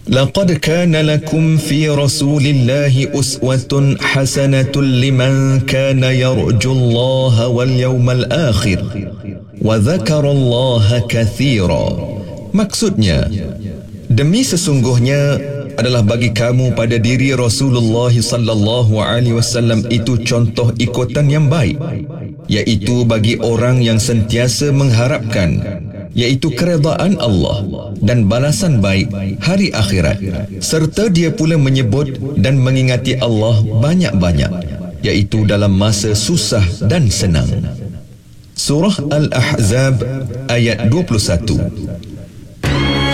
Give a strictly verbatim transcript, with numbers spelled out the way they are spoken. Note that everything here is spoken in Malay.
Laqad kana lakum fi Rasulillahi uswatun hasanatun liman kana yarjullaha wal yawmal akhir wa dzakarallaha katsira. Maksudnya, demi sesungguhnya adalah bagi kamu pada diri Rasulullah sallallahu alaihi wasallam itu contoh ikutan yang baik, iaitu bagi orang yang sentiasa mengharapkan, iaitu keredaan Allah dan balasan baik hari akhirat, serta dia pula menyebut dan mengingati Allah banyak-banyak, iaitu dalam masa susah dan senang. Surah Al-Ahzab ayat dua puluh satu.